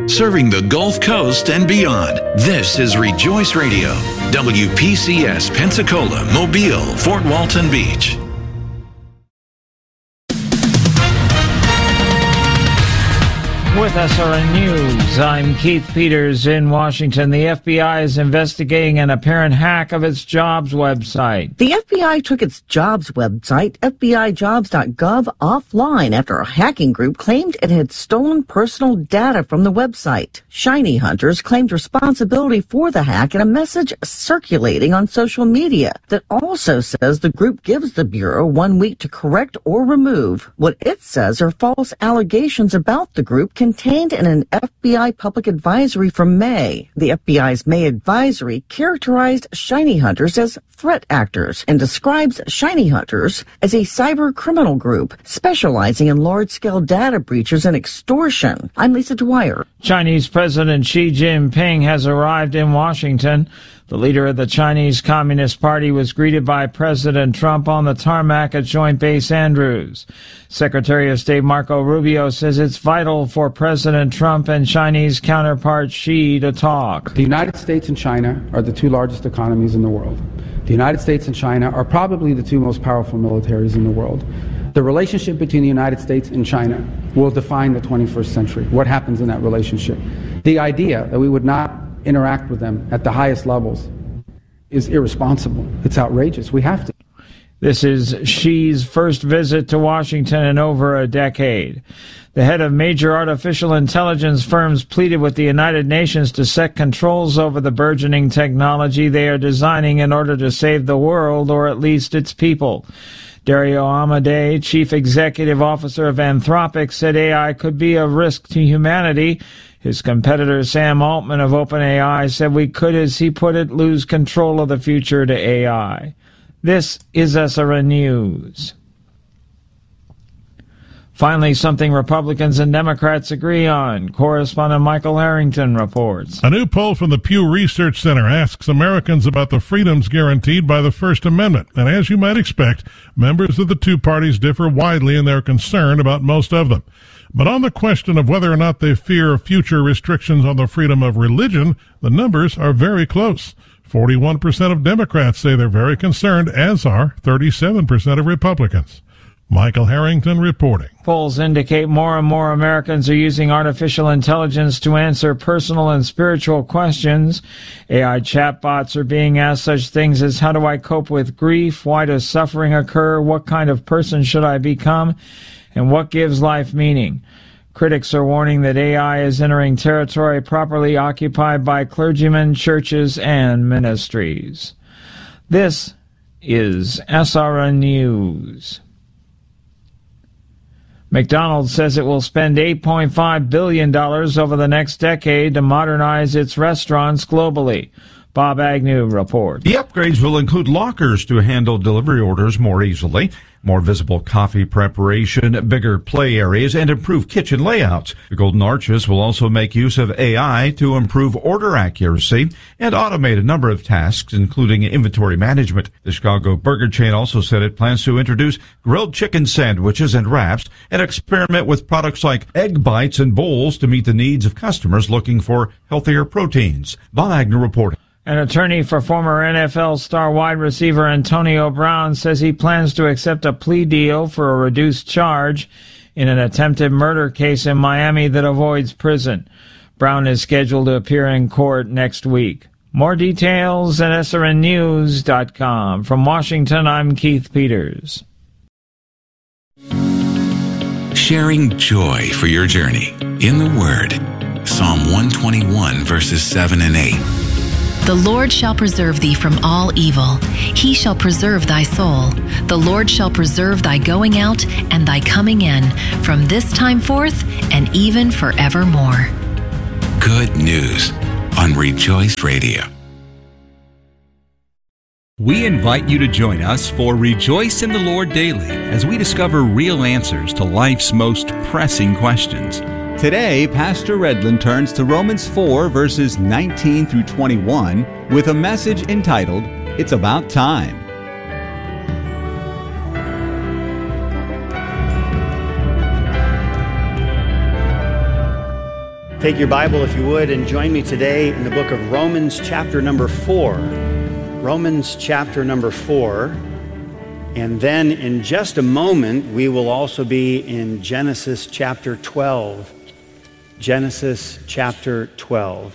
serving the Gulf Coast and beyond. This is Rejoice Radio, WPCS Pensacola, Mobile, Fort Walton Beach. With SRN News, I'm Keith Peters in Washington. The FBI is investigating an apparent hack of its jobs website. The FBI took its jobs website, FBIJobs.gov, offline after a hacking group claimed it had stolen personal data from the website. Shiny hunters claimed responsibility for the hack in a message circulating on social media that also says the group gives the Bureau 1 week to correct or remove what it says are false allegations about the group contained in an FBI public advisory from May. The FBI's May advisory characterized shiny hunters as threat actors and describes shiny hunters as a cyber criminal group specializing in large-scale data breaches and extortion. I'm Lisa Dwyer. Chinese President Xi Jinping has arrived in Washington. The leader of the Chinese Communist Party was greeted by President Trump on the tarmac at Joint Base Andrews. Secretary of State Marco Rubio says it's vital for President Trump and Chinese counterpart Xi to talk. The United States and China are the two largest economies in the world. The United States and China are probably the two most powerful militaries in the world. The relationship between the United States and China will define the 21st century. What happens in that relationship? The idea that we would not interact with them at the highest levels is irresponsible. It's outrageous. We have to. This is Xi's first visit to Washington in over a decade. The head of major artificial intelligence firms pleaded with the United Nations to set controls over the burgeoning technology they are designing in order to save the world, or at least its people. Dario Amodei, chief executive officer of Anthropic, said AI could be a risk to humanity. His competitor Sam Altman of OpenAI said we could, as he put it, lose control of the future to AI. This is SRN News. Finally, something Republicans and Democrats agree on. Correspondent Michael Harrington reports. A new poll from the Pew Research Center asks Americans about the freedoms guaranteed by the First Amendment. And as you might expect, members of the two parties differ widely in their concern about most of them. But on the question of whether or not they fear future restrictions on the freedom of religion, the numbers are very close. 41% of Democrats say they're very concerned, as are 37% of Republicans. Michael Harrington reporting. Polls indicate more and more Americans are using artificial intelligence to answer personal and spiritual questions. AI chatbots are being asked such things as, how do I cope with grief? Why does suffering occur? What kind of person should I become? And what gives life meaning? Critics are warning that AI is entering territory properly occupied by clergymen, churches, and ministries. This is SRN News. McDonald's says it will spend $8.5 billion over the next decade to modernize its restaurants globally. Bob Agnew reports. The upgrades will include lockers to handle delivery orders more easily, more visible coffee preparation, bigger play areas, and improved kitchen layouts. The Golden Arches will also make use of AI to improve order accuracy and automate a number of tasks, including inventory management. The Chicago burger chain also said it plans to introduce grilled chicken sandwiches and wraps and experiment with products like egg bites and bowls to meet the needs of customers looking for healthier proteins. Bob Agnew reporting. An attorney for former NFL star wide receiver Antonio Brown says he plans to accept a plea deal for a reduced charge in an attempted murder case in Miami that avoids prison. Brown is scheduled to appear in court next week. More details at srnnews.com. From Washington, I'm Keith Peters. Sharing joy for your journey in the Word. Psalm 121, verses 7 and 8. The Lord shall preserve thee from all evil. He shall preserve thy soul. The Lord shall preserve thy going out and thy coming in from this time forth and even forevermore. Good news on Rejoice Radio. We invite you to join us for Rejoice in the Lord Daily as we discover real answers to life's most pressing questions. Today, Pastor Redland turns to Romans 4, verses 19 through 21, with a message entitled, It's About Time. Take your Bible, if you would, and join me today in the book of Romans chapter number 4. Romans chapter number 4. And then in just a moment, we will also be in Genesis chapter 12. Genesis chapter 12.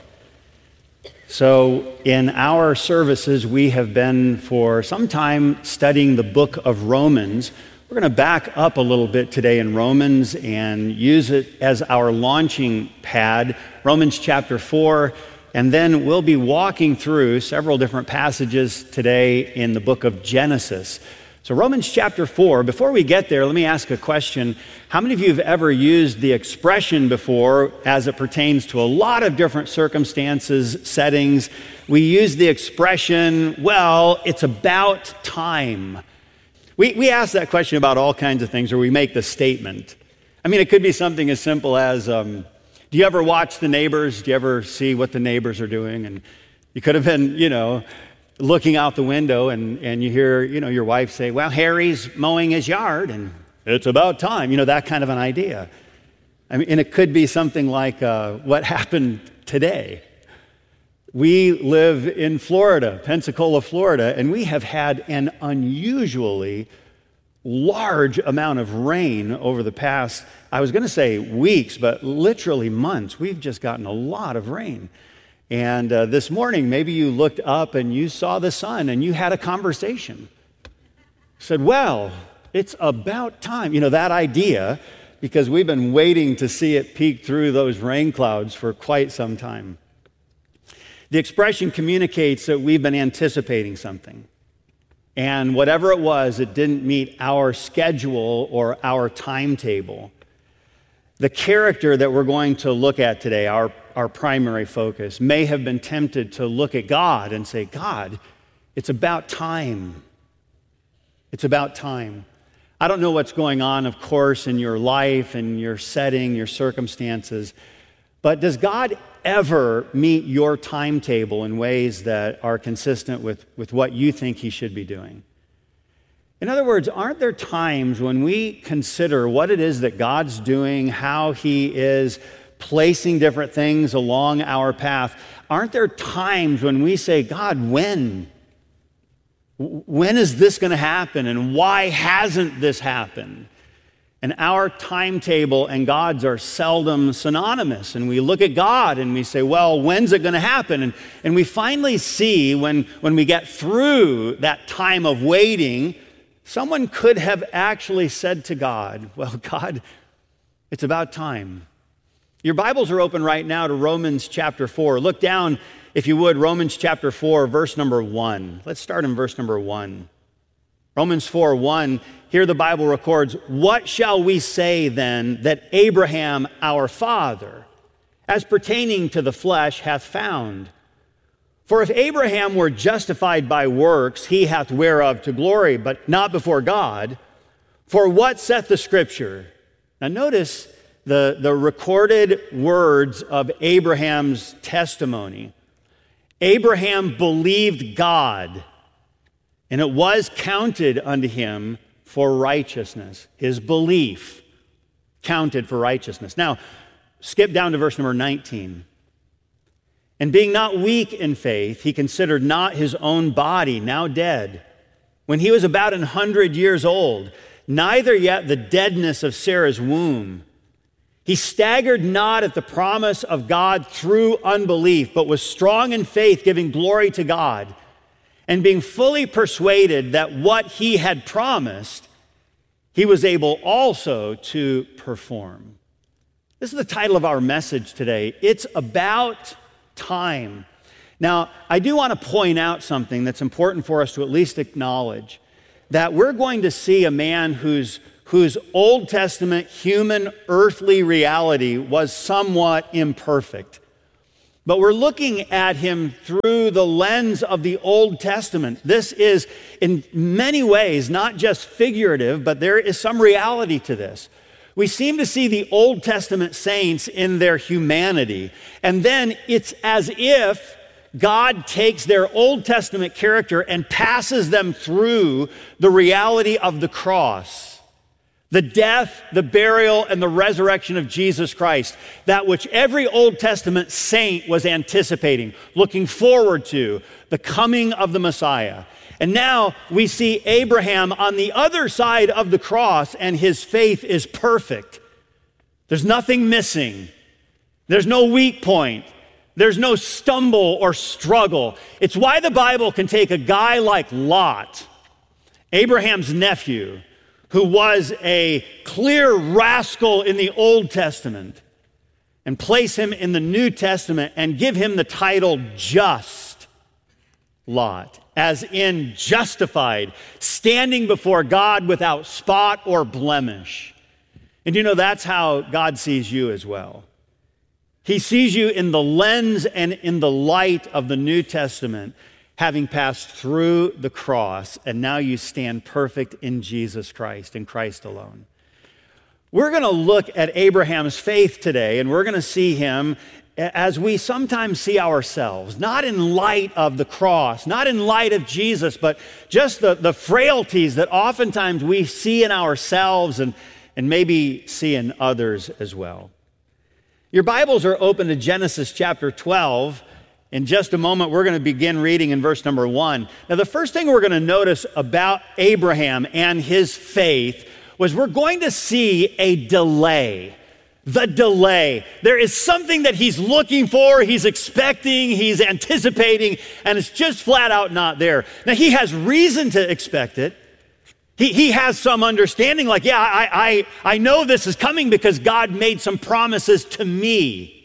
So in our services, we have been for some time studying the book of Romans. We're going to back up a little bit today in Romans and use it as our launching pad, Romans chapter 4, and then we'll be walking through several different passages today in the book of Genesis. So Romans chapter 4, before we get there, let me ask a question. How many of you have ever used the expression before as it pertains to a lot of different circumstances, settings? We use the expression, well, it's about time. We ask that question about all kinds of things, or we make the statement. I mean, it could be something as simple as, do you ever watch The Neighbors? Do you ever see what the neighbors are doing? And you could have been, looking out the window and you hear, your wife say, well, Harry's mowing his yard and it's about time. That kind of an idea. I mean, and it could be something like what happened today. We live in Florida, Pensacola, Florida, and we have had an unusually large amount of rain over the past, I was going to say weeks, but literally months. We've just gotten a lot of rain. And this morning, maybe you looked up and you saw the sun and you had a conversation. Said, well, it's about time. That idea, because we've been waiting to see it peek through those rain clouds for quite some time. The expression communicates that we've been anticipating something. And whatever it was, it didn't meet our schedule or our timetable. The character that we're going to look at today, our primary focus, may have been tempted to look at God and say, God, it's about time. It's about time. I don't know what's going on, of course, in your life and your setting, your circumstances, but does God ever meet your timetable in ways that are consistent with what you think he should be doing? In other words, aren't there times when we consider what it is that God's doing, how he is placing different things along our path? Aren't there times when we say, God, when? When is this going to happen? And why hasn't this happened? And our timetable and God's are seldom synonymous. And we look at God and we say, well, when's it going to happen? And we finally see when we get through that time of waiting, someone could have actually said to God, well, God, it's about time. Your Bibles are open right now to Romans chapter 4. Look down, if you would, Romans chapter 4, verse number 1. Let's start in verse number 1. Romans 4:1, here the Bible records, what shall we say then that Abraham our father, as pertaining to the flesh, hath found? For if Abraham were justified by works, he hath whereof to glory, but not before God. For what saith the Scripture? Now notice the recorded words of Abraham's testimony. Abraham believed God, and it was counted unto him for righteousness. His belief counted for righteousness. Now, skip down to verse number 19. And being not weak in faith, he considered not his own body now dead, when he was about 100 years old, neither yet the deadness of Sarah's womb. He staggered not at the promise of God through unbelief, but was strong in faith, giving glory to God, and being fully persuaded that what he had promised, he was able also to perform. This is the title of our message today. It's about time. Now, I do want to point out something that's important for us to at least acknowledge, that we're going to see a man whose Old Testament human earthly reality was somewhat imperfect. But we're looking at him through the lens of the Old Testament. This is in many ways not just figurative, but there is some reality to this. We seem to see the Old Testament saints in their humanity, and then it's as if God takes their Old Testament character and passes them through the reality of the cross. The death, the burial, and the resurrection of Jesus Christ, that which every Old Testament saint was anticipating, looking forward to, the coming of the Messiah. And now we see Abraham on the other side of the cross, and his faith is perfect. There's nothing missing. There's no weak point. There's no stumble or struggle. It's why the Bible can take a guy like Lot, Abraham's nephew, who was a clear rascal in the Old Testament, and place him in the New Testament and give him the title Just Lot, as in justified, standing before God without spot or blemish. And you know, that's how God sees you as well. He sees you in the lens and in the light of the New Testament, having passed through the cross, and now you stand perfect in Jesus Christ, in Christ alone. We're going to look at Abraham's faith today, and we're going to see him as we sometimes see ourselves, not in light of the cross, not in light of Jesus, but just the frailties that oftentimes we see in ourselves and maybe see in others as well. Your Bibles are open to Genesis chapter 12. In just a moment, we're going to begin reading in verse number 1. Now, the first thing we're going to notice about Abraham and his faith was we're going to see a delay. The delay. There is something that he's looking for, he's expecting, he's anticipating, and it's just flat out not there. Now, he has reason to expect it. He has some understanding, like, yeah, I know this is coming because God made some promises to me.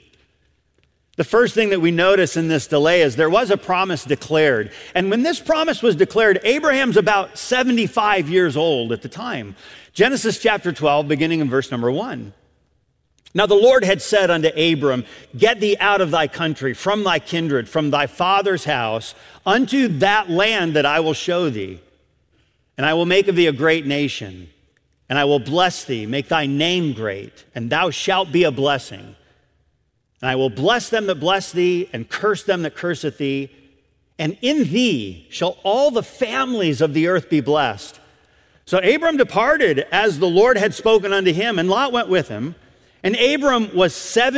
The first thing that we notice in this delay is there was a promise declared. And when this promise was declared, Abraham's about 75 years old at the time. Genesis chapter 12, beginning in verse number 1. Now the Lord had said unto Abram, get thee out of thy country, from thy kindred, from thy father's house, unto that land that I will show thee. And I will make of thee a great nation, and I will bless thee, make thy name great, and thou shalt be a blessing. And I will bless them that bless thee, and curse them that curseth thee. And in thee shall all the families of the earth be blessed. So Abram departed as the Lord had spoken unto him, and Lot went with him. And Abram was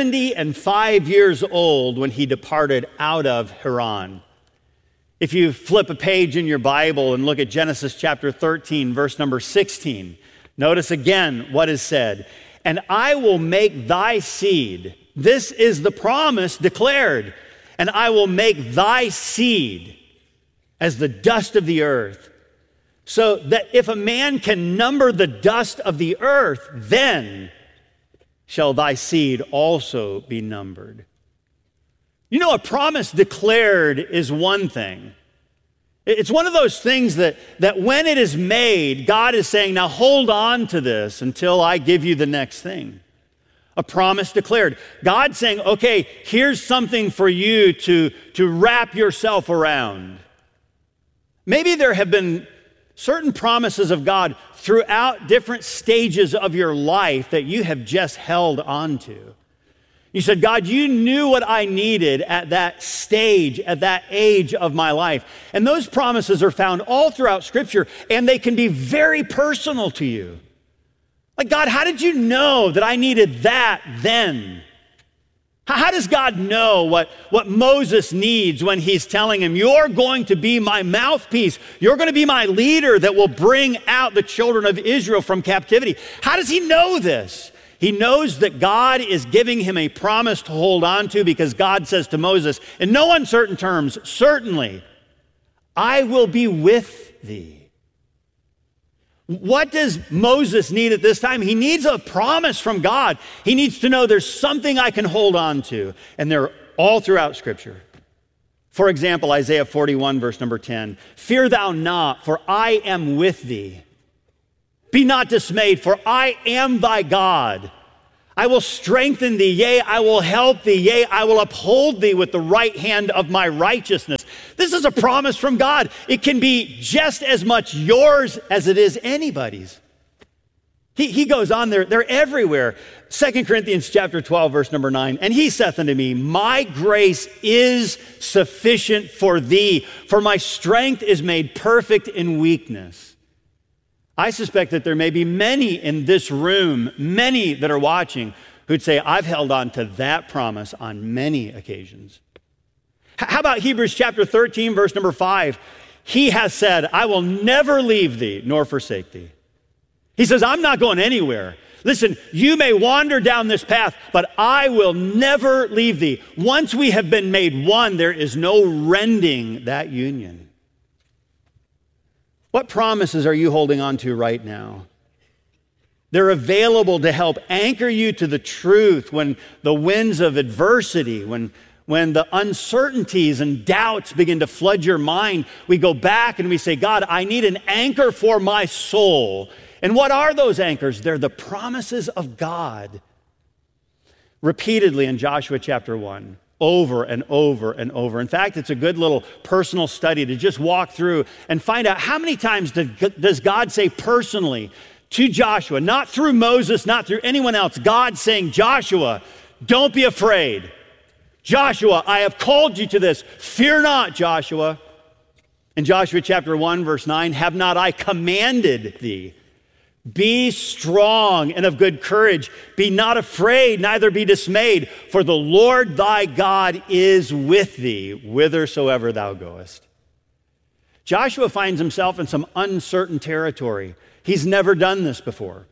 75 years old when he departed out of Haran. If you flip a page in your Bible and look at Genesis chapter 13, verse number 16, notice again what is said. And I will make thy seed. This is the promise declared. And I will make thy seed as the dust of the earth, so that if a man can number the dust of the earth, then shall thy seed also be numbered. You know, a promise declared is one thing. It's one of those things that when it is made, God is saying, now hold on to this until I give you the next thing. A promise declared. God saying, okay, here's something for you to wrap yourself around. Maybe there have been certain promises of God throughout different stages of your life that you have just held on to. You said, God, you knew what I needed at that stage, at that age of my life. And those promises are found all throughout Scripture, and they can be very personal to you. Like, God, how did you know that I needed that then? How does God know what Moses needs when he's telling him, you're going to be my mouthpiece. You're going to be my leader that will bring out the children of Israel from captivity. How does he know this? He knows that God is giving him a promise to hold on to, because God says to Moses, in no uncertain terms, certainly, I will be with thee. What does Moses need at this time? He needs a promise from God. He needs to know there's something I can hold on to. And they're all throughout Scripture. For example, Isaiah 41, verse number 10. Fear thou not, for I am with thee. Be not dismayed, for I am thy God. I will strengthen thee, yea, I will help thee, yea, I will uphold thee with the right hand of my righteousness. This is a promise from God. It can be just as much yours as it is anybody's. He goes on, they're everywhere. 2 Corinthians chapter 12, verse number 9. And he saith unto me, my grace is sufficient for thee, for my strength is made perfect in weakness. I suspect that there may be many in this room, many that are watching, who'd say, I've held on to that promise on many occasions. How about Hebrews chapter 13, verse number 5? He has said, I will never leave thee nor forsake thee. He says, I'm not going anywhere. Listen, you may wander down this path, but I will never leave thee. Once we have been made one, there is no rending that union. What promises are you holding on to right now? They're available to help anchor you to the truth when the winds of adversity, when the uncertainties and doubts begin to flood your mind. We go back and we say, God, I need an anchor for my soul. And what are those anchors? They're the promises of God. Repeatedly in Joshua chapter 1, over and over and over. In fact, it's a good little personal study to just walk through and find out how many times does God say personally to Joshua, not through Moses, not through anyone else, God saying, Joshua, don't be afraid. Joshua, I have called you to this. Fear not, Joshua. In Joshua chapter 1, verse 9, have not I commanded thee? Be strong and of good courage. Be not afraid, neither be dismayed, for the Lord thy God is with thee, whithersoever thou goest. Joshua finds himself in some uncertain territory. He's never done this before.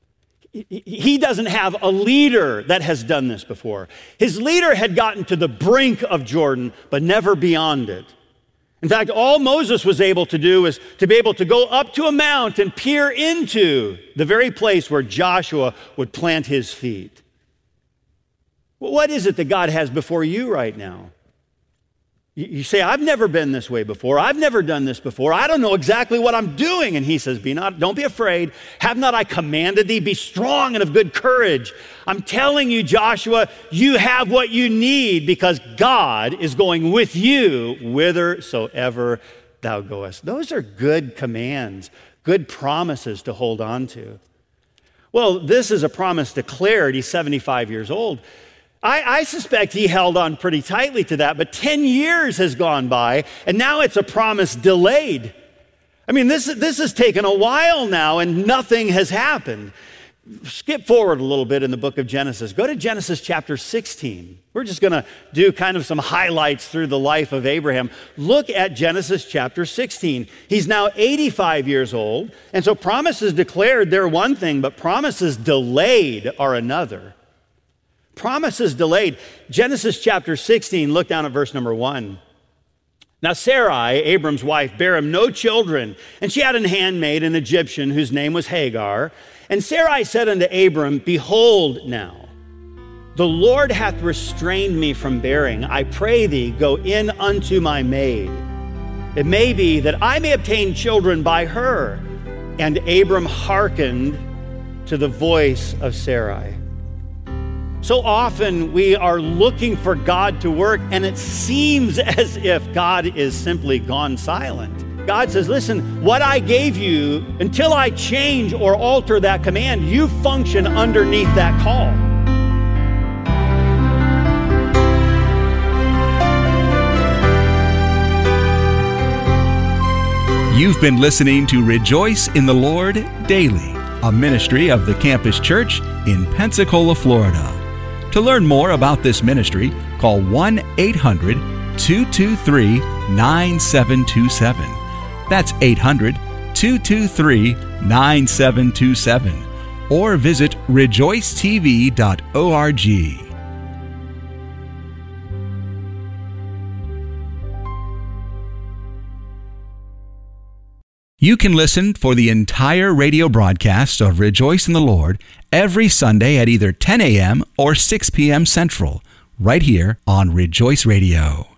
He doesn't have a leader that has done this before. His leader had gotten to the brink of Jordan, but never beyond it. In fact, all Moses was able to do is to be able to go up to a mount and peer into the very place where Joshua would plant his feet. Well, what is it that God has before you right now? You say, I've never been this way before. I've never done this before. I don't know exactly what I'm doing. And he says, don't be afraid. Have not I commanded thee? Be strong and of good courage. I'm telling you, Joshua, you have what you need because God is going with you whithersoever thou goest. Those are good commands, good promises to hold on to. Well, this is a promise declared. He's 75 years old. I suspect he held on pretty tightly to that, but 10 years has gone by, and now it's a promise delayed. I mean, this has taken a while now, and nothing has happened. Skip forward a little bit in the book of Genesis. Go to Genesis chapter 16. We're just going to do kind of some highlights through the life of Abraham. Look at Genesis chapter 16. He's now 85 years old, and so promises declared, they're one thing, but promises delayed are another. Promises delayed. Genesis chapter 16, look down at verse number 1. Now Sarai, Abram's wife, bare him no children, and she had an handmaid, an Egyptian, whose name was Hagar. And Sarai said unto Abram, Behold now, the Lord hath restrained me from bearing. I pray thee, go in unto my maid. It may be that I may obtain children by her. And Abram hearkened to the voice of Sarai. So often we are looking for God to work, and it seems as if God is simply gone silent. God says, listen, what I gave you, until I change or alter that command, you function underneath that call. You've been listening to Rejoice in the Lord Daily, a ministry of the Campus Church in Pensacola, Florida. To learn more about this ministry, call 1-800-223-9727. That's 800-223-9727. Or visit rejoicetv.org. You can listen for the entire radio broadcast of Rejoice in the Lord every Sunday at either 10 a.m. or 6 p.m. Central, right here on Rejoice Radio.